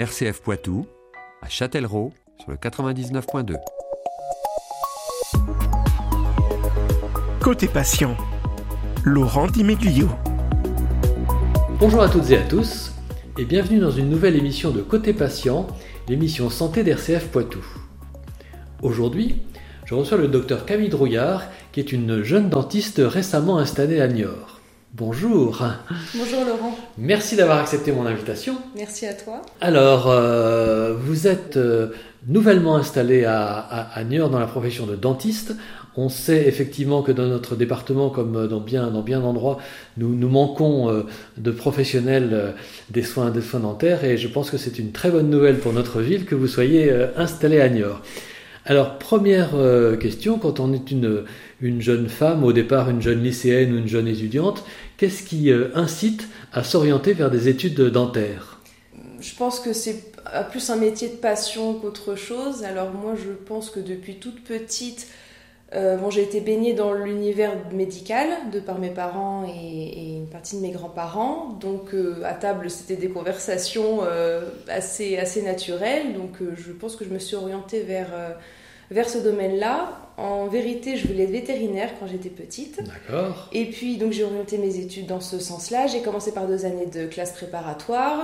RCF Poitou, à Châtellerault, sur le 99.2. Côté patient, Laurent Di Meglio. Bonjour à toutes et à tous, et bienvenue dans une nouvelle émission de Côté patient, l'émission santé d'RCF Poitou. Aujourd'hui, je reçois le docteur Camille Drouillard, qui est une jeune dentiste récemment installée à Niort. Bonjour. Bonjour Laurent. Merci d'avoir accepté mon invitation. Merci à toi. Alors, vous êtes nouvellement installé à Niort dans la profession de dentiste. On sait effectivement que dans notre département, comme dans bien d'endroits, nous manquons de professionnels des soins dentaires, et je pense que c'est une très bonne nouvelle pour notre ville que vous soyez installé à Niort. Alors, première question, quand on est une jeune femme, au départ une jeune lycéenne ou une jeune étudiante, qu'est-ce qui incite à s'orienter vers des études dentaires ? Je pense que c'est plus un métier de passion qu'autre chose. Alors moi, je pense que depuis toute petite, j'ai été baignée dans l'univers médical de par mes parents et une partie de mes grands-parents. Donc à table, c'était des conversations assez naturelles. Donc je pense que je me suis orientée vers ce domaine-là. En vérité, je voulais être vétérinaire quand j'étais petite. D'accord. Et puis donc j'ai orienté mes études dans ce sens-là. J'ai commencé par 2 années de classe préparatoire.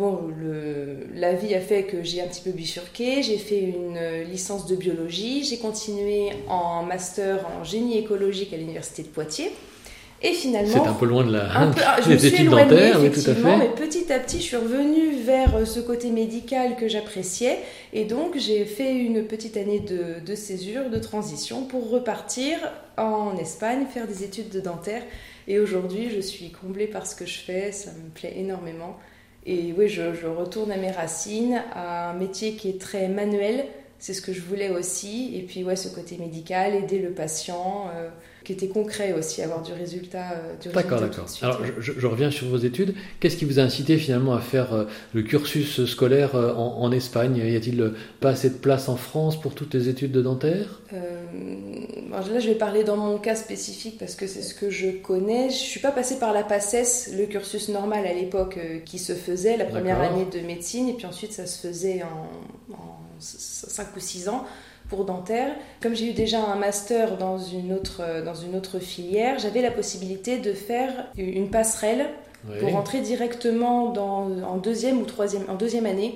La vie a fait que j'ai un petit peu bifurqué, j'ai fait une licence de biologie, j'ai continué en master en génie écologique à l'université de Poitiers. Et finalement, c'est un peu loin de je me suis études éloignée, dentaires, oui, tout à fait. Mais petit à petit, je suis revenue vers ce côté médical que j'appréciais. Et donc, j'ai fait une petite année de césure, de transition, pour repartir en Espagne, faire des études de dentaire. Et aujourd'hui, je suis comblée par ce que je fais, ça me plaît énormément. Et oui, je retourne à mes racines, à un métier qui est très manuel, c'est ce que je voulais aussi. Et puis ce côté médical, aider le patient, qui était concret aussi, avoir du résultat. D'accord. Alors je reviens sur vos études. Qu'est-ce qui vous a incité finalement à faire le cursus scolaire en Espagne ? Y a-t-il pas assez de place en France pour toutes les études de dentaire ? Là, je vais parler dans mon cas spécifique parce que c'est ce que je connais. Je ne suis pas passée par la PACES, le cursus normal à l'époque qui se faisait, la première année de médecine, et puis ensuite ça se faisait en 5 ou 6 ans pour dentaire. Comme j'ai eu déjà un master dans une autre filière, j'avais la possibilité de faire une passerelle pour rentrer directement en deuxième année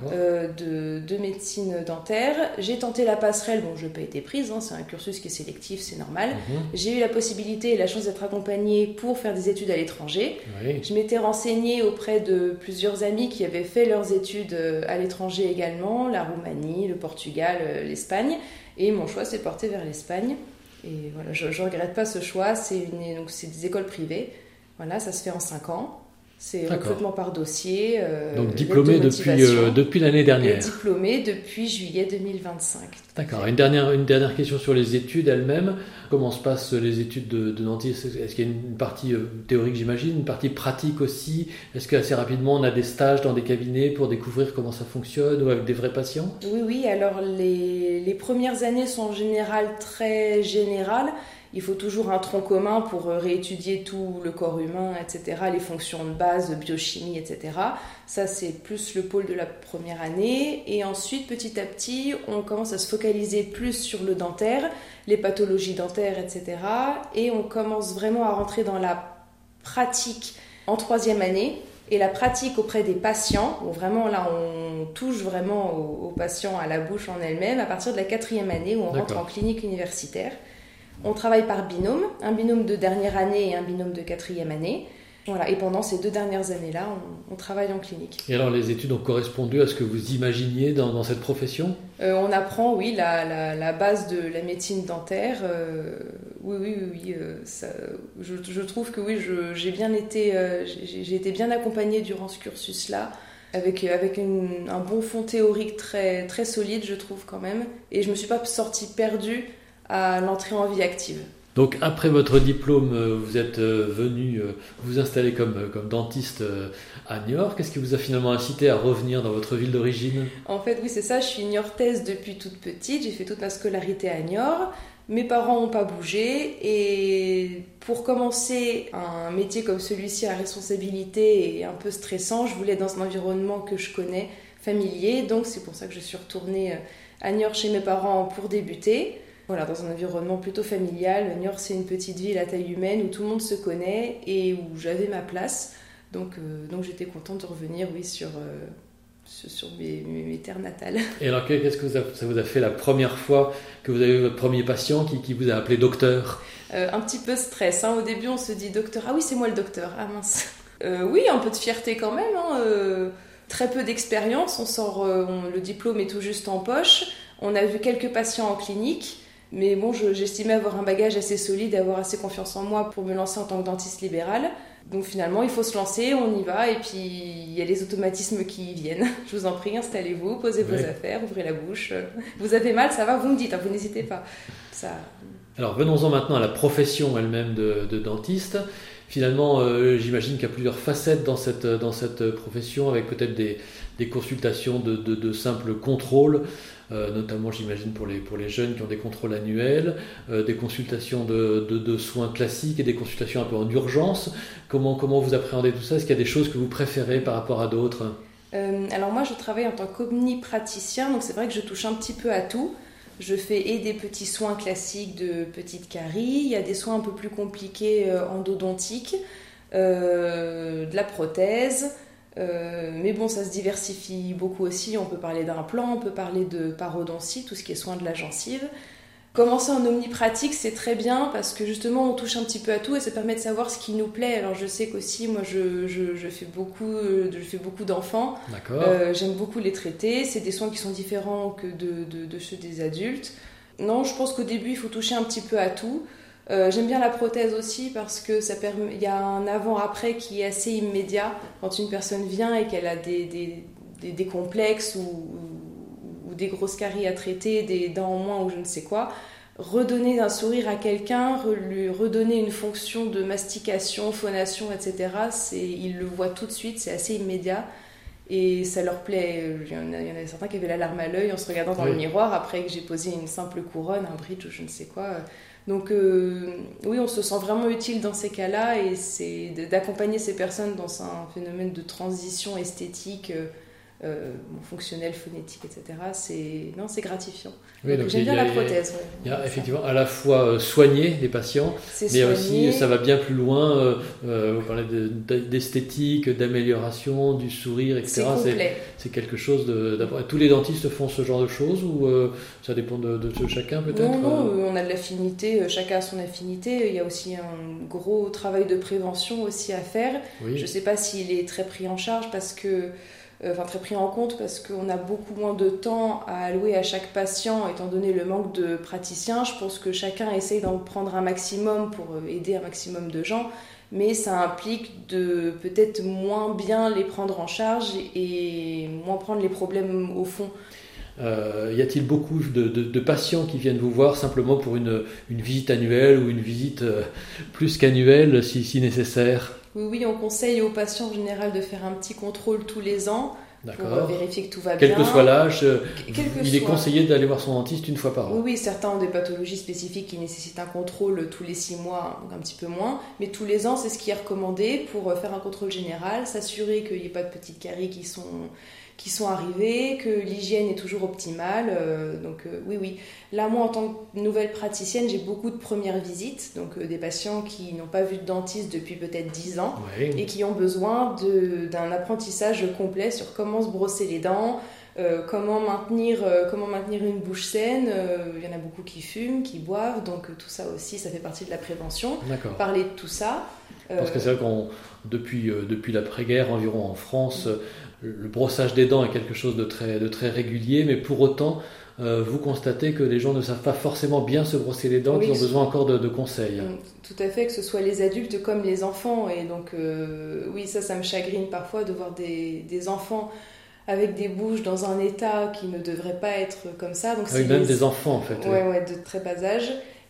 de médecine dentaire. J'ai tenté la passerelle, je n'ai pas été prise, c'est un cursus qui est sélectif, c'est normal. J'ai eu la possibilité et la chance d'être accompagnée pour faire des études à l'étranger. Je m'étais renseignée auprès de plusieurs amis qui avaient fait leurs études à l'étranger également, la Roumanie, le Portugal, l'Espagne, et mon choix s'est porté vers l'Espagne. Et voilà, je ne regrette pas ce choix, c'est des écoles privées. Voilà, ça se fait en 5 ans. C'est recrutement par dossier. Donc diplômé depuis l'année dernière. Diplômé depuis juillet 2025. D'accord. Une dernière question sur les études elles-mêmes. Comment se passent les études de dentiste ? Est-ce qu'il y a une partie théorique, j'imagine, une partie pratique aussi ? Est-ce qu'assez rapidement on a des stages dans des cabinets pour découvrir comment ça fonctionne ou avec des vrais patients ? Oui. Alors les premières années sont en général très générales. Il faut toujours un tronc commun pour réétudier tout le corps humain, etc., les fonctions de base, biochimie, etc. Ça, c'est plus le pôle de la première année. Et ensuite, petit à petit, on commence à se focaliser plus sur le dentaire, les pathologies dentaires, etc. Et on commence vraiment à rentrer dans la pratique en 3e année. Et la pratique auprès des patients, où vraiment là, on touche vraiment aux patients, à la bouche en elle-même, à partir de la 4e année, où on rentre en clinique universitaire. On travaille par binôme, un binôme de dernière année et un binôme de 4e année. Voilà, et pendant ces 2 dernières années-là, on travaille en clinique. Et alors, les études ont correspondu à ce que vous imaginiez dans cette profession ? On apprend, la base de la médecine dentaire. Je trouve que j'ai été bien accompagnée durant ce cursus-là, avec un bon fond théorique très, très solide, je trouve quand même. Et je ne me suis pas sortie perdue à l'entrée en vie active. Donc après votre diplôme, vous êtes venu vous installer comme dentiste à Niort. Qu'est-ce qui vous a finalement incité à revenir dans votre ville d'origine ? En fait, oui, c'est ça. Je suis niortaise depuis toute petite. J'ai fait toute ma scolarité à Niort. Mes parents n'ont pas bougé. Et pour commencer un métier comme celui-ci à responsabilité et un peu stressant, je voulais être dans un environnement que je connais, familier. Donc c'est pour ça que je suis retournée à Niort chez mes parents pour débuter. Voilà, dans un environnement plutôt familial. Niort, c'est une petite ville à taille humaine où tout le monde se connaît et où j'avais ma place. Donc j'étais contente de revenir, oui, sur mes terres natales. Et alors, qu'est-ce que ça vous a fait la première fois que vous avez eu votre premier patient qui vous a appelé docteur? Un petit peu stress. Au début, on se dit docteur. Ah oui, c'est moi le docteur. Ah mince. Oui, un peu de fierté quand même. Très peu d'expérience. On sort, le diplôme est tout juste en poche. On a vu quelques patients en clinique. Mais bon, j'estimais avoir un bagage assez solide, avoir assez confiance en moi pour me lancer en tant que dentiste libéral. Donc finalement, il faut se lancer, on y va, et puis il y a les automatismes qui viennent. Je vous en prie, installez-vous, posez vos affaires, ouvrez la bouche. Vous avez mal, ça va, vous me dites, vous n'hésitez pas. Ça... Alors venons-en maintenant à la profession elle-même de dentiste. Finalement, j'imagine qu'il y a plusieurs facettes dans cette profession, avec peut-être des consultations de simples contrôles, notamment j'imagine pour les jeunes qui ont des contrôles annuels, des consultations de soins classiques et des consultations un peu en urgence. Comment vous appréhendez tout ça? Est-ce qu'il y a des choses que vous préférez par rapport à d'autres? Alors moi je travaille en tant qu'omnipraticien, donc c'est vrai que je touche un petit peu à tout. Je fais des petits soins classiques de petites caries, il y a des soins un peu plus compliqués endodontiques, de la prothèse, mais bon, ça se diversifie beaucoup aussi. On peut parler d'implant, on peut parler de parodontie, tout ce qui est soin de la gencive. Commencer en omnipratique, c'est très bien parce que justement on touche un petit peu à tout et ça permet de savoir ce qui nous plaît. Alors je sais qu'aussi moi je fais beaucoup d'enfants. D'accord. J'aime beaucoup les traiter. C'est des soins qui sont différents que de ceux des adultes. Non, je pense qu'au début il faut toucher un petit peu à tout. J'aime bien la prothèse aussi parce que ça permet, il y a un avant-après qui est assez immédiat quand une personne vient et qu'elle a des complexes ou des grosses caries à traiter, des dents en moins ou je ne sais quoi. Redonner un sourire à quelqu'un, lui redonner une fonction de mastication, phonation, etc. Ils le voient tout de suite, c'est assez immédiat et ça leur plaît. Il y en a certains qui avaient la larme à l'œil en se regardant dans le miroir après que j'ai posé une simple couronne, un bridge ou je ne sais quoi. Donc oui, on se sent vraiment utile dans ces cas-là et c'est d'accompagner ces personnes dans un phénomène de transition esthétique fonctionnel, phonétique, etc. C'est gratifiant. Oui, donc j'aime bien la prothèse. Il y a effectivement à la fois soigner les patients, mais aussi ça va bien plus loin. Vous parlez d'esthétique, d'amélioration, du sourire, etc. C'est complet. C'est quelque chose tous les dentistes font ce genre de choses ou ça dépend de chacun peut-être? Non, on a de l'affinité, chacun a son affinité. Il y a aussi un gros travail de prévention aussi à faire. Oui. Je ne sais pas s'il est très pris en charge parce que très pris en compte parce qu'on a beaucoup moins de temps à allouer à chaque patient étant donné le manque de praticiens. Je pense que chacun essaye d'en prendre un maximum pour aider un maximum de gens, mais ça implique de peut-être moins bien les prendre en charge et moins prendre les problèmes au fond. Y a-t-il beaucoup de patients qui viennent vous voir simplement pour une visite annuelle ou une visite plus qu'annuelle si nécessaire? Oui, on conseille aux patients en général de faire un petit contrôle tous les ans. D'accord. Pour vérifier que tout va bien. Quel que soit l'âge, il est conseillé d'aller voir son dentiste une fois par an. Oui, certains ont des pathologies spécifiques qui nécessitent un contrôle tous les 6 mois, un petit peu moins. Mais tous les ans, c'est ce qui est recommandé pour faire un contrôle général, s'assurer qu'il n'y ait pas de petites caries qui sont arrivées, que l'hygiène est toujours optimale. Oui. Là, moi, en tant que nouvelle praticienne, j'ai beaucoup de premières visites, donc des patients qui n'ont pas vu de dentiste depuis peut-être 10 ans et qui ont besoin d'un apprentissage complet sur comment se brosser les dents, comment maintenir une bouche saine. Il y en a beaucoup qui fument, qui boivent, donc tout ça aussi, ça fait partie de la prévention. D'accord. Parler de tout ça. Parce que c'est vrai depuis l'après-guerre environ en France, le brossage des dents est quelque chose de très régulier, mais pour autant, vous constatez que les gens ne savent pas forcément bien se brosser les dents, qu'ils ont besoin encore de conseils. Tout à fait, que ce soit les adultes comme les enfants. Et donc, oui, ça me chagrine parfois de voir des enfants avec des bouches dans un état qui ne devrait pas être comme ça. Donc, même des enfants, en fait. Ouais, de très bas âge.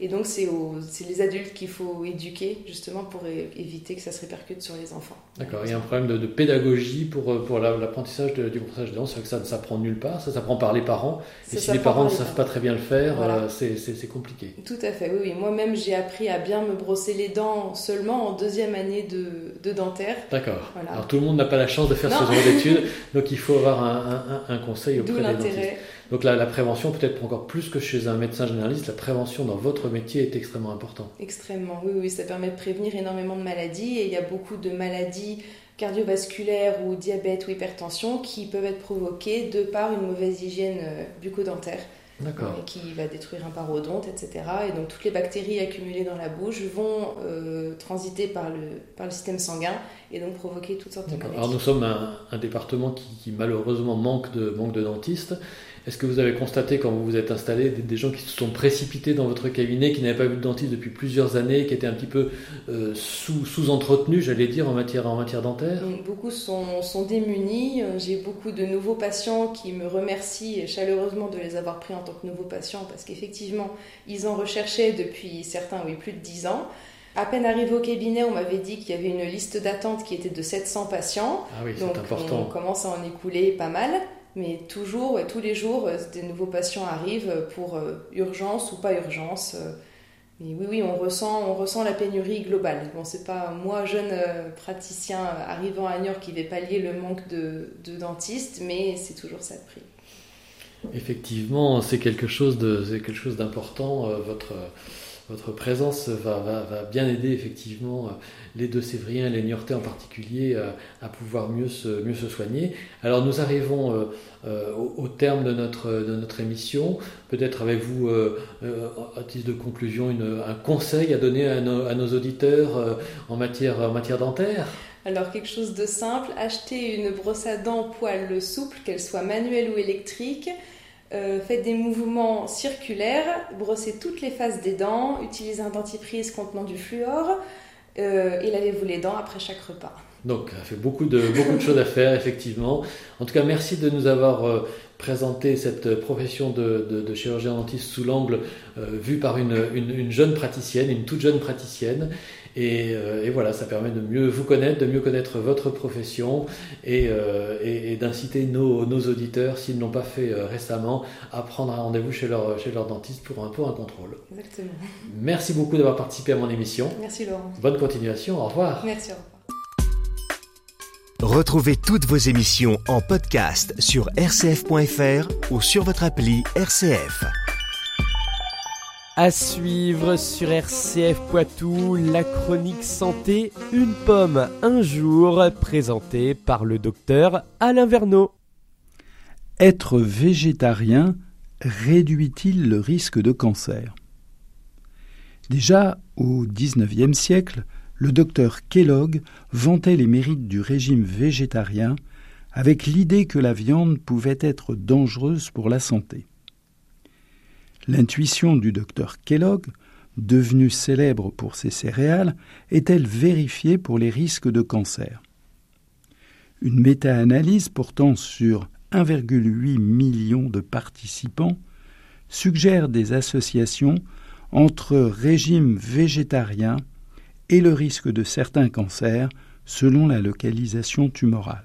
Et donc c'est les adultes qu'il faut éduquer justement pour éviter que ça se répercute sur les enfants. D'accord, il y a un problème de pédagogie pour l'apprentissage du corsage des dents. C'est vrai que ça ne s'apprend nulle part, ça s'apprend par les parents. Et si les parents ne savent pas très bien le faire, voilà. C'est compliqué. Tout à fait, oui. Moi-même j'ai appris à bien me brosser les dents seulement en 2e année de dentaire. D'accord. Voilà. Alors tout le monde n'a pas la chance de faire ce genre d'études, donc il faut avoir un conseil auprès des dentistes. D'où l'intérêt. Donc la prévention, peut-être encore plus que chez un médecin généraliste, la prévention dans votre métier est extrêmement importante. Extrêmement, oui, ça permet de prévenir énormément de maladies et il y a beaucoup de maladies cardiovasculaires ou diabète ou hypertension qui peuvent être provoquées de par une mauvaise hygiène bucco-dentaire. D'accord. Qui va détruire un parodonte, etc. Et donc toutes les bactéries accumulées dans la bouche vont transiter par le système sanguin et donc provoquer toutes sortes de maladies. Alors nous sommes un département qui malheureusement manque de dentistes. Est-ce que vous avez constaté quand vous vous êtes installé des gens qui se sont précipités dans votre cabinet, qui n'avaient pas vu de dentiste depuis plusieurs années, qui étaient un petit peu sous-entretenus, j'allais dire, en matière dentaire? Donc, beaucoup sont démunis. J'ai beaucoup de nouveaux patients qui me remercient chaleureusement de les avoir pris en tant que nouveaux patients parce qu'effectivement, ils en recherchaient depuis certains, plus de 10 ans. À peine arrivé au cabinet, on m'avait dit qu'il y avait une liste d'attente qui était de 700 patients. Ah oui, c'est donc important. On commence à en écouler pas mal. Mais toujours, tous les jours, des nouveaux patients arrivent pour urgence ou pas urgence. Mais oui, on ressent la pénurie globale. Bon, c'est pas moi, jeune praticien arrivant à Niort, qui vais pallier le manque de dentistes, mais c'est toujours ça de prix. Effectivement, c'est quelque chose d'important. Votre présence va bien aider effectivement les Deux-Sévriens et les Niortais en particulier à pouvoir mieux se soigner. Alors nous arrivons au terme de notre émission. Peut-être avez-vous, à titre de conclusion, un conseil à donner à nos auditeurs en matière dentaire? Alors quelque chose de simple, acheter une brosse à dents poil souple, qu'elle soit manuelle ou électrique. Faites des mouvements circulaires, brossez toutes les faces des dents, utilisez un dentifrice contenant du fluor et lavez-vous les dents après chaque repas. Donc, ça fait beaucoup de choses à faire, effectivement. En tout cas, merci de nous avoir présenté cette profession de chirurgien dentiste sous l'angle vu par une jeune praticienne, une toute jeune praticienne. Et voilà, ça permet de mieux vous connaître, de mieux connaître votre profession et d'inciter nos auditeurs, s'ils ne l'ont pas fait récemment, à prendre un rendez-vous chez leur dentiste pour un contrôle. Exactement. Merci beaucoup d'avoir participé à mon émission. Merci Laurent. Bonne continuation, au revoir. Merci, au revoir. Retrouvez toutes vos émissions en podcast sur rcf.fr ou sur votre appli RCF. À suivre sur RCF Poitou, la chronique santé, une pomme un jour, présentée par le docteur Alain Verneau. Être végétarien réduit-il le risque de cancer? Déjà au XIXe siècle, le docteur Kellogg vantait les mérites du régime végétarien avec l'idée que la viande pouvait être dangereuse pour la santé. L'intuition du docteur Kellogg, devenu célèbre pour ses céréales, est-elle vérifiée pour les risques de cancer? Une méta-analyse portant sur 1,8 million de participants suggère des associations entre régime végétarien et le risque de certains cancers selon la localisation tumorale.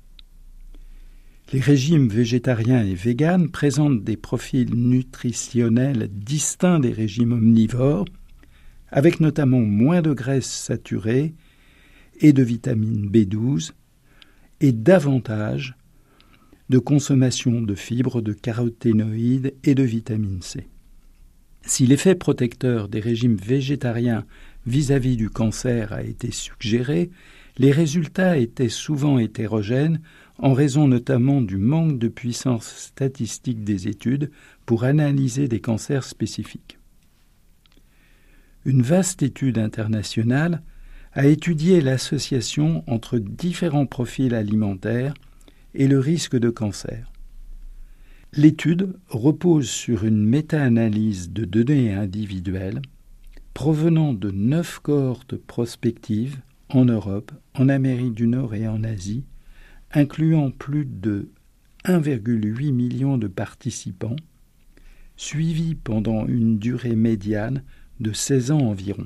Les régimes végétariens et véganes présentent des profils nutritionnels distincts des régimes omnivores, avec notamment moins de graisses saturées et de vitamine B12, et davantage de consommation de fibres, de caroténoïdes et de vitamine C. Si l'effet protecteur des régimes végétariens vis-à-vis du cancer a été suggéré, les résultats étaient souvent hétérogènes en raison notamment du manque de puissance statistique des études pour analyser des cancers spécifiques. Une vaste étude internationale a étudié l'association entre différents profils alimentaires et le risque de cancer. L'étude repose sur une méta-analyse de données individuelles provenant de 9 cohortes prospectives en Europe, en Amérique du Nord et en Asie, incluant plus de 1,8 million de participants, suivis pendant une durée médiane de 16 ans environ.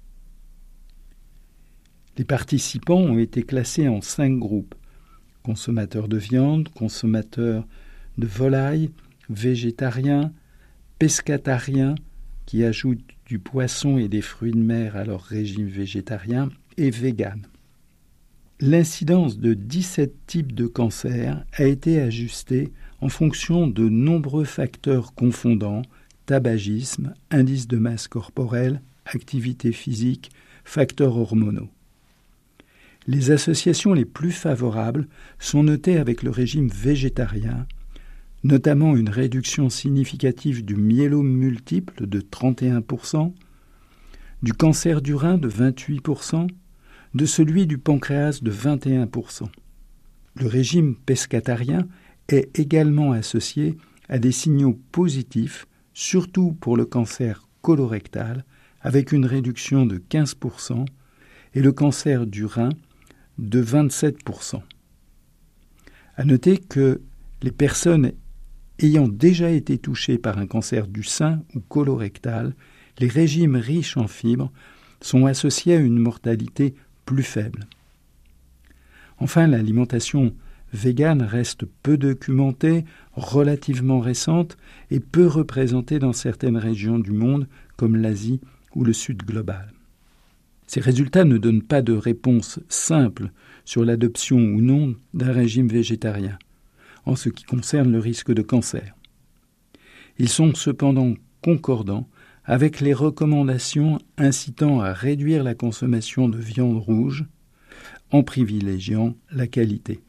Les participants ont été classés en 5 groupes: consommateurs de viande, consommateurs de volaille, végétariens, pescatariens, qui ajoutent du poisson et des fruits de mer à leur régime végétarien, et véganes. L'incidence de 17 types de cancers a été ajustée en fonction de nombreux facteurs confondants: tabagisme, indice de masse corporelle, activité physique, facteurs hormonaux. Les associations les plus favorables sont notées avec le régime végétarien, notamment une réduction significative du myélome multiple de 31%, du cancer du rein de 28%, de celui du pancréas de 21%. Le régime pescatarien est également associé à des signaux positifs, surtout pour le cancer colorectal, avec une réduction de 15%, et le cancer du rein de 27%. À noter que les personnes ayant déjà été touchées par un cancer du sein ou colorectal, les régimes riches en fibres sont associés à une mortalité plus faible. Enfin, l'alimentation végane reste peu documentée, relativement récente et peu représentée dans certaines régions du monde comme l'Asie ou le Sud global. Ces résultats ne donnent pas de réponse simple sur l'adoption ou non d'un régime végétarien en ce qui concerne le risque de cancer. Ils sont cependant concordants avec les recommandations incitant à réduire la consommation de viande rouge en privilégiant la qualité.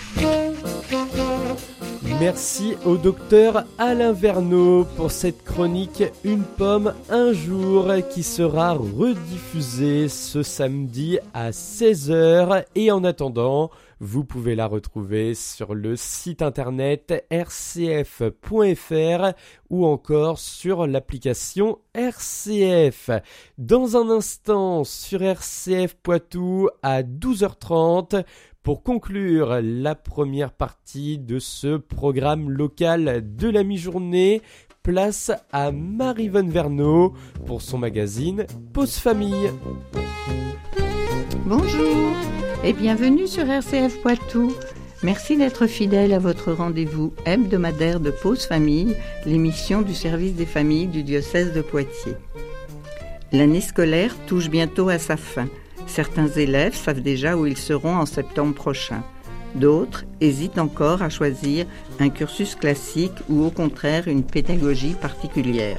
Merci au docteur Alain Verneau pour cette chronique Une pomme, un jour, qui sera rediffusée ce samedi à 16h. Et en attendant, vous pouvez la retrouver sur le site internet rcf.fr ou encore sur l'application RCF. Dans un instant, sur RCF Poitou à 12h30, pour conclure la première partie de ce programme local de la mi-journée, place à Marie-Vonne Verneau pour son magazine Pause Famille. Bonjour et bienvenue sur RCF Poitou. Merci d'être fidèle à votre rendez-vous hebdomadaire de Pause Famille, l'émission du service des familles du diocèse de Poitiers. L'année scolaire touche bientôt à sa fin. Certains élèves savent déjà où ils seront en septembre prochain. D'autres hésitent encore à choisir un cursus classique ou au contraire une pédagogie particulière.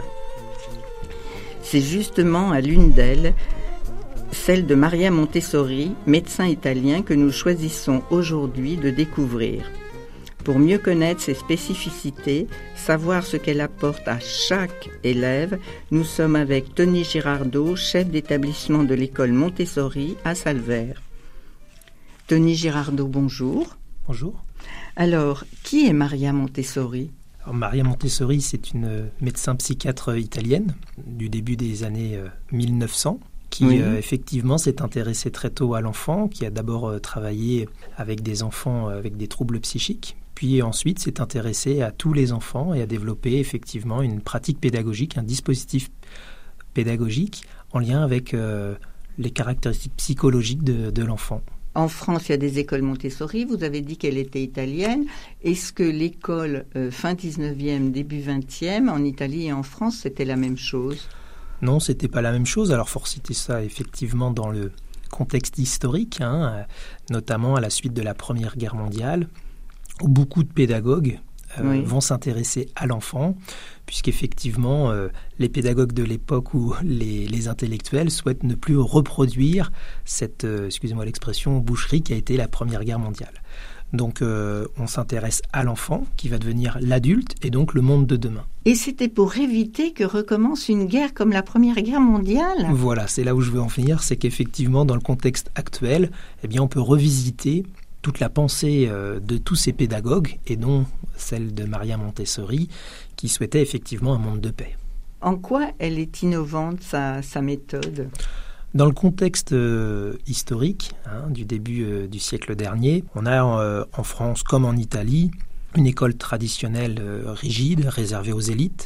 C'est justement à l'une d'elles, celle de Maria Montessori, médecin italien, que nous choisissons aujourd'hui de découvrir. Pour mieux connaître ses spécificités, savoir ce qu'elle apporte à chaque élève, nous sommes avec Tony Girardot, chef d'établissement de l'école Montessori à Salvert. Tony Girardot, bonjour. Bonjour. Alors, qui est Maria Montessori ? Alors, Maria Montessori, c'est une médecin psychiatre italienne du début des années 1900. Qui effectivement s'est intéressée très tôt à l'enfant, qui a d'abord travaillé avec des enfants avec des troubles psychiques, puis ensuite s'est intéressée à tous les enfants et a développé effectivement une pratique pédagogique, un dispositif pédagogique en lien avec les caractéristiques psychologiques de l'enfant. En France, il y a des écoles Montessori. Vous avez dit qu'elle était italienne. Est-ce que l'école fin 19e, début 20e, en Italie et en France, c'était la même chose ? Non, c'était pas la même chose. Alors, faut citer ça effectivement dans le contexte historique, notamment à la suite de la Première Guerre mondiale, où beaucoup de pédagogues vont s'intéresser à l'enfant, puisqu'effectivement, les pédagogues de l'époque ou les intellectuels souhaitent ne plus reproduire cette, excusez-moi l'expression, boucherie qui a été la Première Guerre mondiale. Donc, on s'intéresse à l'enfant qui va devenir l'adulte et donc le monde de demain. Et c'était pour éviter que recommence une guerre comme la Première Guerre mondiale ? Voilà, c'est là où je veux en venir, c'est qu'effectivement, dans le contexte actuel, eh bien, on peut revisiter toute la pensée de tous ces pédagogues, et dont celle de Maria Montessori, qui souhaitait effectivement un monde de paix. En quoi elle est innovante, sa méthode ? Dans le contexte historique du début du siècle dernier, on a en France comme en Italie une école traditionnelle rigide, réservée aux élites,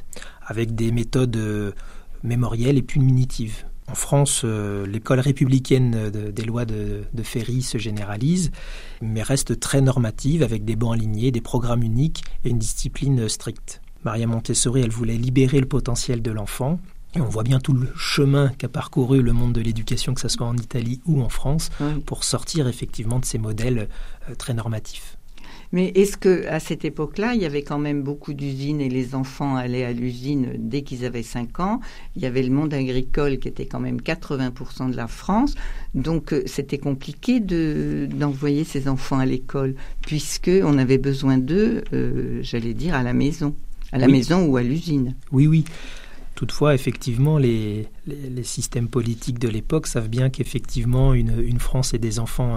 avec des méthodes mémorielles et punitives. En France, l'école républicaine des lois de Ferry se généralise, mais reste très normative avec des bancs alignés, des programmes uniques et une discipline stricte. Maria Montessori, elle voulait libérer le potentiel de l'enfant. Et on voit bien tout le chemin qu'a parcouru le monde de l'éducation, que ce soit en Italie ou en France, pour sortir effectivement de ces modèles très normatifs. Mais est-ce qu'à cette époque-là, il y avait quand même beaucoup d'usines et les enfants allaient à l'usine dès qu'ils avaient 5 ans? Il y avait le monde agricole qui était quand même 80% de la France. Donc c'était compliqué d'envoyer ces enfants à l'école puisqu'on avait besoin d'eux, j'allais dire, à la maison. À la maison ou à l'usine. Oui. Toutefois, effectivement, les systèmes politiques de l'époque savent bien qu'effectivement, une France et des enfants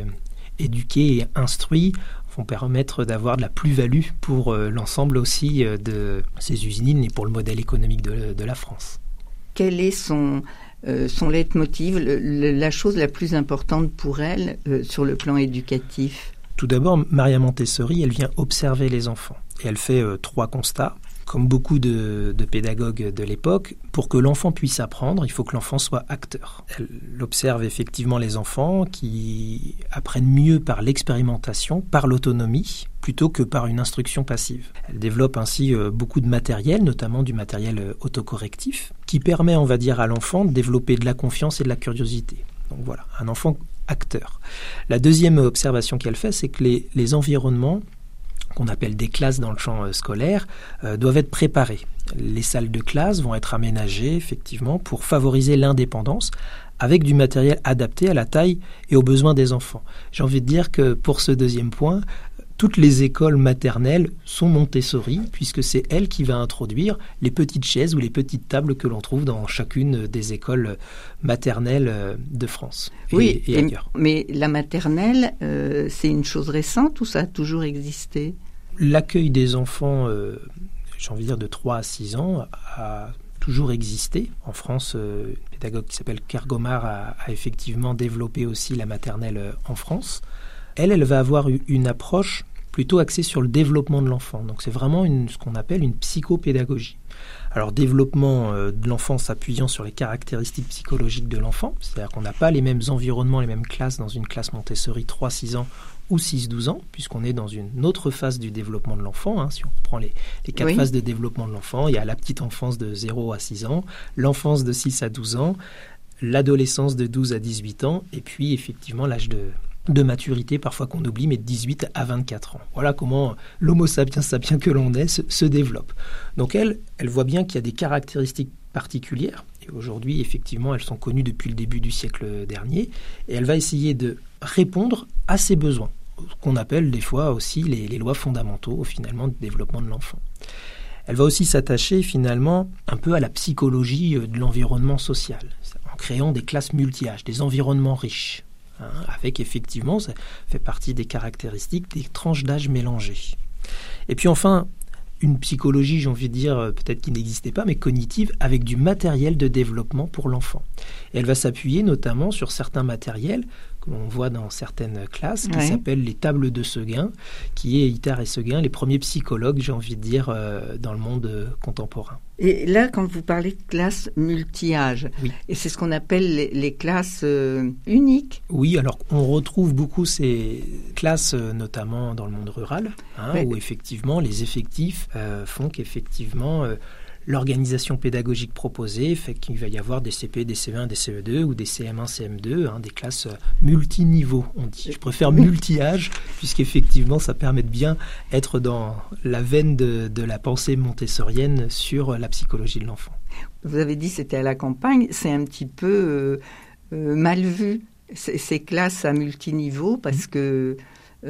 éduqués et instruits vont permettre d'avoir de la plus-value pour l'ensemble aussi de ces usines et pour le modèle économique de la France. Quel est son leitmotiv, la chose la plus importante pour elle sur le plan éducatif? Tout d'abord, Maria Montessori, elle vient observer les enfants. Et elle fait 3 constats. Comme beaucoup de pédagogues de l'époque, pour que l'enfant puisse apprendre, il faut que l'enfant soit acteur. Elle observe effectivement les enfants qui apprennent mieux par l'expérimentation, par l'autonomie, plutôt que par une instruction passive. Elle développe ainsi beaucoup de matériel, notamment du matériel autocorrectif, qui permet, on va dire, à l'enfant de développer de la confiance et de la curiosité. Donc voilà, un enfant acteur. La deuxième observation qu'elle fait, c'est que les environnements qu'on appelle des classes dans le champ scolaire, doivent être préparées. Les salles de classe vont être aménagées, effectivement, pour favoriser l'indépendance, avec du matériel adapté à la taille et aux besoins des enfants. J'ai envie de dire que pour ce deuxième point, toutes les écoles maternelles sont Montessori, puisque c'est elle qui va introduire les petites chaises ou les petites tables que l'on trouve dans chacune des écoles maternelles de France et ailleurs. Mais la maternelle, c'est une chose récente ou ça a toujours existé? L'accueil des enfants, j'ai envie de dire de 3 à 6 ans, a toujours existé. En France, une pédagogue qui s'appelle Kergomar a effectivement développé aussi la maternelle en France. Elle va avoir une approche plutôt axée sur le développement de l'enfant. Donc c'est vraiment ce qu'on appelle une psychopédagogie. Alors développement de l'enfant s'appuyant sur les caractéristiques psychologiques de l'enfant, c'est-à-dire qu'on n'a pas les mêmes environnements, les mêmes classes dans une classe Montessori 3-6 ans ou 6-12 ans, puisqu'on est dans une autre phase du développement de l'enfant. Si on reprend les 4 phases de développement de l'enfant, il y a la petite enfance de 0 à 6 ans, l'enfance de 6 à 12 ans, l'adolescence de 12 à 18 ans, et puis effectivement l'âge de maturité, parfois qu'on oublie, mais de 18 à 24 ans. Voilà comment l'homo sapiens sapiens que l'on est se développe. Donc elle voit bien qu'il y a des caractéristiques particulières, et aujourd'hui, effectivement, elles sont connues depuis le début du siècle dernier, et elle va essayer de répondre à ces besoins, qu'on appelle des fois aussi les lois fondamentaux, finalement, du développement de l'enfant. Elle va aussi s'attacher, finalement, un peu à la psychologie de l'environnement social, en créant des classes multi-âges, des environnements riches, avec effectivement, ça fait partie des caractéristiques des tranches d'âge mélangées. Et puis enfin, une psychologie, j'ai envie de dire, peut-être qui n'existait pas, mais cognitive, avec du matériel de développement pour l'enfant. Et elle va s'appuyer notamment sur certains matériels que l'on voit dans certaines classes, qui s'appellent les tables de Seguin, qui est Itard et Seguin, les premiers psychologues, j'ai envie de dire, dans le monde contemporain. Et là, quand vous parlez de classes multi-âges, et c'est ce qu'on appelle les classes uniques. Oui, alors on retrouve beaucoup ces classes, notamment dans le monde rural, où effectivement les effectifs font qu'effectivement l'organisation pédagogique proposée fait qu'il va y avoir des CP, des CE1, des CE2 ou des CM1, CM2, des classes multiniveaux, on dit. Je préfère multi-âge, puisqu'effectivement ça permet de bien être dans la veine de la pensée montessorienne sur la psychologie de l'enfant. Vous avez dit que c'était à la campagne, c'est un petit peu mal vu, ces classes à multiniveau, parce que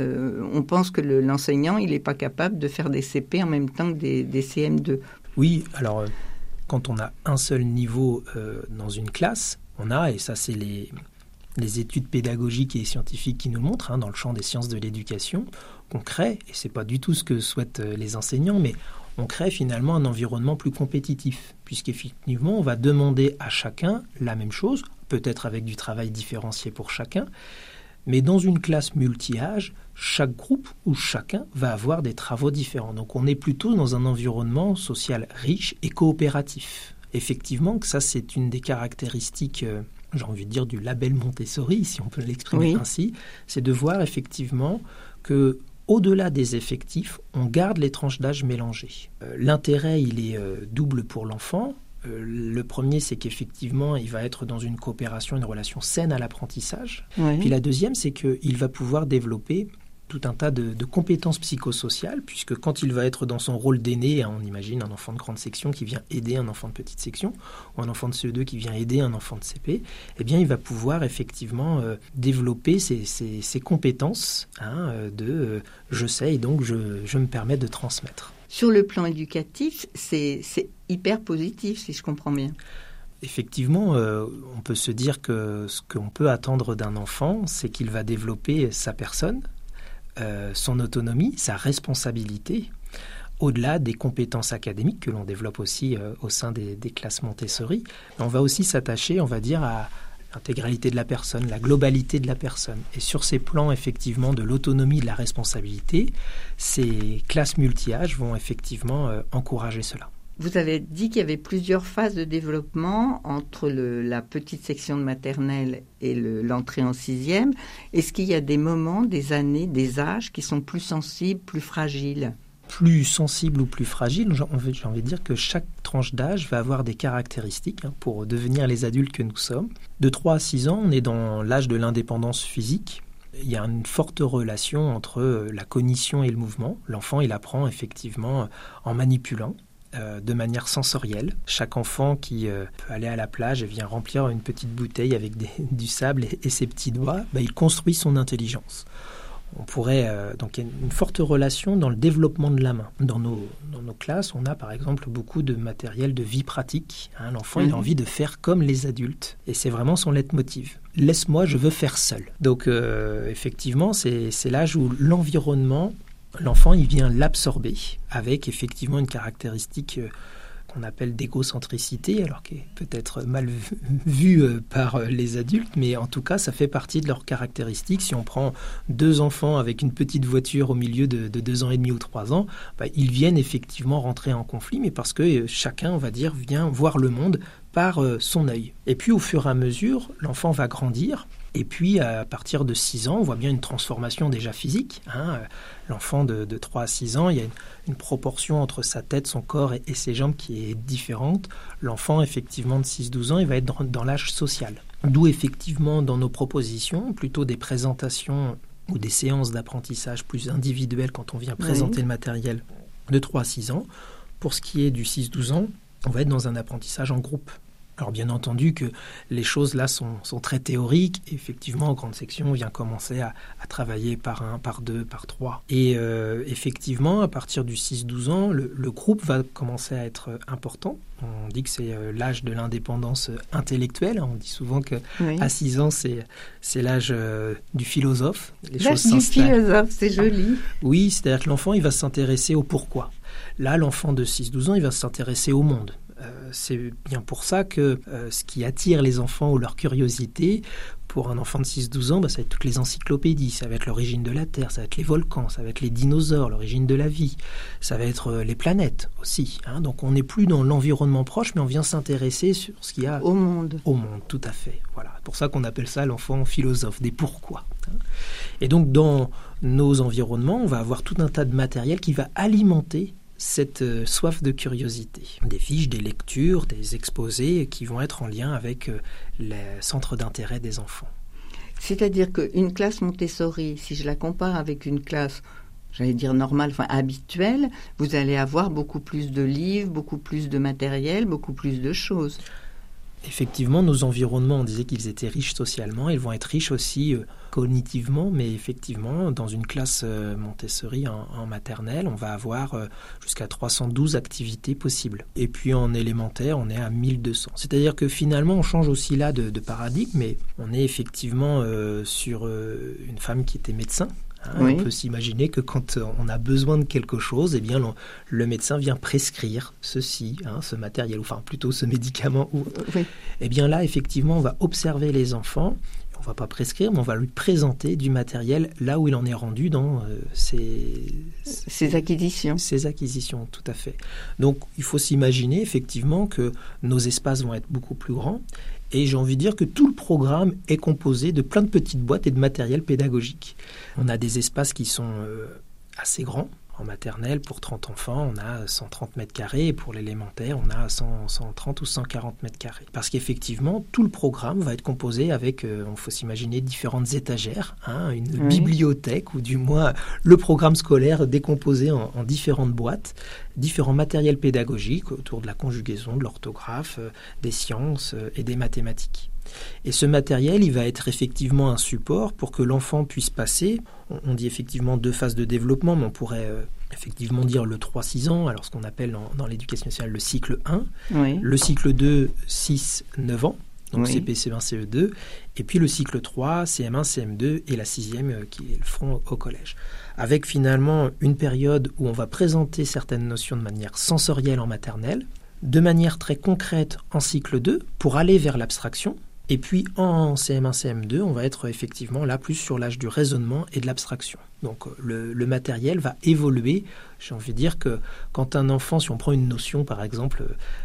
on pense que l'enseignant il n'est pas capable de faire des CP en même temps que des CM2. Oui, alors quand on a un seul niveau dans une classe, on a, et ça c'est les études pédagogiques et scientifiques qui nous le montrent, dans le champ des sciences de l'éducation, qu'on crée, et c'est pas du tout ce que souhaitent les enseignants, mais on crée finalement un environnement plus compétitif, puisqu'effectivement on va demander à chacun la même chose, peut-être avec du travail différencié pour chacun, Mais dans une classe multi-âge, chaque groupe ou chacun va avoir des travaux différents. Donc on est plutôt dans un environnement social riche et coopératif. Effectivement, ça c'est une des caractéristiques, j'ai envie de dire, du label Montessori, si on peut l'exprimer ainsi, c'est de voir effectivement que au-delà des effectifs, on garde les tranches d'âge mélangées. L'intérêt, il est double pour l'enfant. Le premier, c'est qu'effectivement, il va être dans une coopération, une relation saine à l'apprentissage. Oui. Puis la deuxième, c'est qu'il va pouvoir développer tout un tas de compétences psychosociales, puisque quand il va être dans son rôle d'aîné, on imagine un enfant de grande section qui vient aider un enfant de petite section, ou un enfant de CE2 qui vient aider un enfant de CP, eh bien il va pouvoir effectivement développer ses compétences de je sais et donc je me permets de transmettre. Sur le plan éducatif, c'est hyper positif, si je comprends bien. Effectivement, on peut se dire que ce qu'on peut attendre d'un enfant, c'est qu'il va développer sa personne, son autonomie, sa responsabilité, au-delà des compétences académiques que l'on développe aussi au sein des classes Montessori. On va aussi s'attacher, on va dire, à l'intégralité de la personne, la globalité de la personne. Et sur ces plans, effectivement, de l'autonomie, de la responsabilité, ces classes multi-âges vont effectivement encourager cela. Vous avez dit qu'il y avait plusieurs phases de développement entre la petite section de maternelle et l'entrée en 6e. Est-ce qu'il y a des moments, des années, des âges qui sont plus sensibles, plus fragiles ? Plus sensible ou plus fragile, j'ai envie de dire que chaque tranche d'âge va avoir des caractéristiques pour devenir les adultes que nous sommes. De 3 à 6 ans, on est dans l'âge de l'indépendance physique. Il y a une forte relation entre la cognition et le mouvement. L'enfant, il apprend effectivement en manipulant. De manière sensorielle. Chaque enfant qui peut aller à la plage et vient remplir une petite bouteille avec du sable et ses petits doigts, il construit son intelligence. On pourrait donc il y a une forte relation dans le développement de la main. Dans nos classes, on a par exemple beaucoup de matériel de vie pratique. L'enfant il a envie de faire comme les adultes et c'est vraiment son leitmotiv. Laisse-moi, je veux faire seul. Donc effectivement, c'est l'âge où l'environnement, l'enfant, il vient l'absorber avec effectivement une caractéristique qu'on appelle d'égocentricité, alors qui est peut-être mal vue par les adultes, mais en tout cas, ça fait partie de leurs caractéristiques. Si on prend 2 enfants avec une petite voiture au milieu de 2 ans et demi ou 3 ans, ils viennent effectivement rentrer en conflit, mais parce que chacun, on va dire, vient voir le monde par son œil. Et puis, au fur et à mesure, l'enfant va grandir. Et puis, à partir de 6 ans, on voit bien une transformation déjà physique. L'enfant de 3 à 6 ans, il y a une proportion entre sa tête, son corps et ses jambes qui est différente. L'enfant, effectivement, de 6-12 ans, il va être dans l'âge social. D'où, effectivement, dans nos propositions, plutôt des présentations ou des séances d'apprentissage plus individuelles quand on vient présenter le matériel de 3 à 6 ans. Pour ce qui est du 6-12 ans, on va être dans un apprentissage en groupe. Alors bien entendu que les choses là sont très théoriques. Effectivement, en grande section, on vient commencer à travailler par 1, par 2, par 3. Et effectivement, à partir du 6-12 ans, le groupe va commencer à être important. On dit que c'est l'âge de l'indépendance intellectuelle. On dit souvent qu'à 6 ans, c'est l'âge du philosophe. L'âge du philosophe, c'est joli. Oui, c'est-à-dire que l'enfant, il va s'intéresser au pourquoi. Là, l'enfant de 6-12 ans, il va s'intéresser au monde. C'est bien pour ça que ce qui attire les enfants ou leur curiosité, pour un enfant de 6-12 ans, ça va être toutes les encyclopédies, ça va être l'origine de la Terre, ça va être les volcans, ça va être les dinosaures, l'origine de la vie, ça va être les planètes aussi. Donc on n'est plus dans l'environnement proche, mais on vient s'intéresser sur ce qu'il y a au monde. Au monde, tout à fait. Voilà, c'est pour ça qu'on appelle ça l'enfant philosophe, des pourquoi. Et donc dans nos environnements, on va avoir tout un tas de matériel qui va alimenter cette soif de curiosité. Des fiches, des lectures, des exposés qui vont être en lien avec les centres d'intérêt des enfants. C'est-à-dire qu'une classe Montessori, si je la compare avec une classe, j'allais dire normale, habituelle, vous allez avoir beaucoup plus de livres, beaucoup plus de matériel, beaucoup plus de choses. Effectivement, nos environnements, on disait qu'ils étaient riches socialement, ils vont être riches aussi cognitivement, mais effectivement, dans une classe Montessori en maternelle, on va avoir jusqu'à 312 activités possibles. Et puis en élémentaire, on est à 1200. C'est-à-dire que finalement, on change aussi là de paradigme, mais on est effectivement sur une femme qui était médecin. On peut s'imaginer que quand on a besoin de quelque chose, eh bien le médecin vient prescrire ceci, ce matériel, enfin plutôt ce médicament. Eh bien là, effectivement, on va observer les enfants, on ne va pas prescrire, mais on va lui présenter du matériel là où il en est rendu dans ses acquisitions. Ses acquisitions, tout à fait. Donc, il faut s'imaginer effectivement que nos espaces vont être beaucoup plus grands. Et j'ai envie de dire que tout le programme est composé de plein de petites boîtes et de matériel pédagogique. On a des espaces qui sont assez grands. En maternelle, pour 30 enfants, on a 130 mètres carrés. Et pour l'élémentaire, on a 130 ou 140 mètres carrés. Parce qu'effectivement, tout le programme va être composé avec, il faut s'imaginer, différentes étagères, une bibliothèque, ou du moins le programme scolaire décomposé en différentes boîtes, différents matériels pédagogiques autour de la conjugaison, de l'orthographe, des sciences et des mathématiques. Et ce matériel, il va être effectivement un support pour que l'enfant puisse passer, on dit effectivement 2 phases de développement, mais on pourrait effectivement dire le 3-6 ans, alors ce qu'on appelle dans l'éducation nationale le cycle 1, le cycle 2, 6-9 ans, donc CP, CE1, CE2, et puis le cycle 3, CM1, CM2, et la 6e qui est le front au collège. Avec finalement une période où on va présenter certaines notions de manière sensorielle en maternelle, de manière très concrète en cycle 2, pour aller vers l'abstraction. Et puis en CM1, CM2, on va être effectivement là plus sur l'âge du raisonnement et de l'abstraction. Donc le matériel va évoluer. J'ai envie de dire que quand un enfant, si on prend une notion par exemple,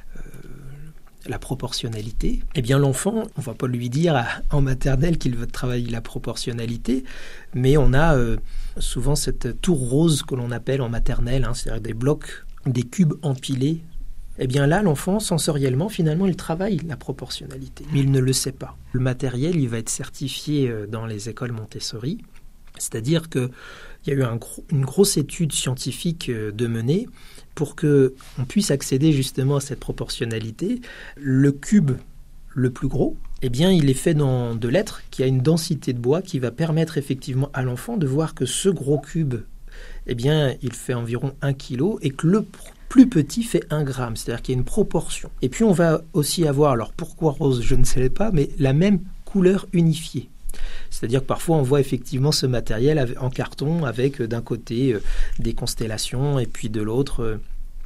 la proportionnalité, eh bien l'enfant, on ne va pas lui dire en maternelle qu'il veut travailler la proportionnalité, mais on a souvent cette tour rose que l'on appelle en maternelle, c'est-à-dire des blocs, des cubes empilés. Eh bien là, l'enfant, sensoriellement, finalement, il travaille la proportionnalité, mais il ne le sait pas. Le matériel, il va être certifié dans les écoles Montessori, c'est-à-dire qu'il y a eu une grosse étude scientifique de mener pour qu'on puisse accéder justement à cette proportionnalité. Le cube le plus gros, eh bien, il est fait de lettres qui a une densité de bois qui va permettre effectivement à l'enfant de voir que ce gros cube, eh bien, il fait environ 1 kg et que le plus petit fait 1 gramme, c'est-à-dire qu'il y a une proportion. Et puis on va aussi avoir, alors pourquoi rose, je ne sais pas, mais la même couleur unifiée. C'est-à-dire que parfois on voit effectivement ce matériel en carton avec d'un côté des constellations et puis de l'autre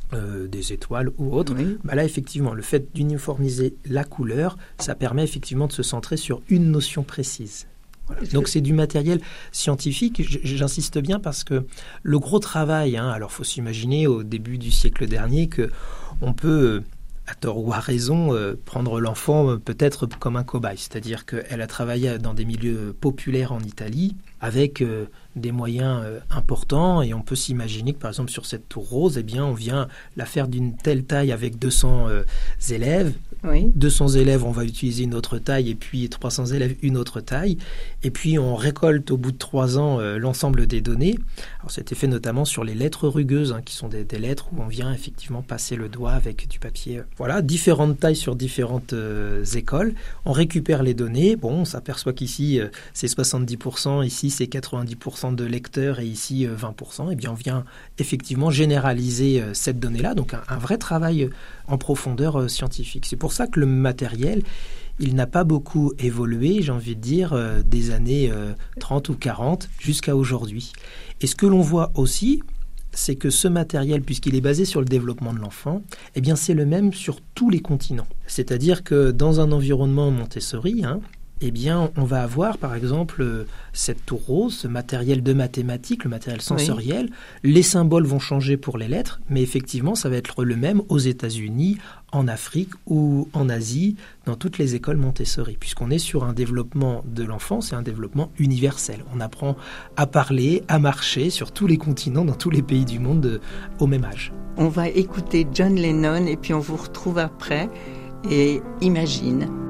des étoiles ou autres. Là effectivement, le fait d'uniformiser la couleur, ça permet effectivement de se centrer sur une notion précise. Voilà. Donc c'est du matériel scientifique, j'insiste bien parce que le gros travail, alors il faut s'imaginer au début du siècle dernier qu'on peut, à tort ou à raison, prendre l'enfant peut-être comme un cobaye, c'est-à-dire qu'elle a travaillé dans des milieux populaires en Italie avec des moyens importants et on peut s'imaginer que par exemple sur cette tour rose, eh bien, on vient la faire d'une telle taille avec 200 élèves. 200 élèves, on va utiliser une autre taille et puis 300 élèves, une autre taille. Et puis on récolte au bout de 3 ans l'ensemble des données. Alors c'était fait notamment sur les lettres rugueuses, qui sont des lettres où on vient effectivement passer le doigt avec du papier. Voilà, différentes tailles sur différentes écoles. On récupère les données. Bon, on s'aperçoit qu'ici c'est 70%, ici c'est 90% de lecteurs et ici 20%. Et bien on vient effectivement généraliser cette donnée-là. Donc un vrai travail en profondeur scientifique. C'est pour ça que le matériel, il n'a pas beaucoup évolué, j'ai envie de dire, des années 30 ou 40 jusqu'à aujourd'hui. Et ce que l'on voit aussi, c'est que ce matériel, puisqu'il est basé sur le développement de l'enfant, eh bien c'est le même sur tous les continents. C'est-à-dire que dans un environnement Montessori, eh bien, on va avoir, par exemple, cette tour rose, ce matériel de mathématiques, le matériel sensoriel. Les symboles vont changer pour les lettres, mais effectivement, ça va être le même aux États-Unis, en Afrique ou en Asie, dans toutes les écoles Montessori, puisqu'on est sur un développement de l'enfant, c'est un développement universel. On apprend à parler, à marcher sur tous les continents, dans tous les pays du monde, au même âge. On va écouter John Lennon et puis on vous retrouve après et Imagine.